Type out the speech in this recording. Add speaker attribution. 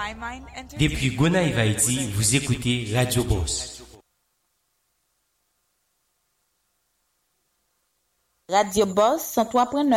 Speaker 1: Depuis Gonaïve Haïti, vous écoutez Radio Boss.
Speaker 2: Radio Boss 103.9.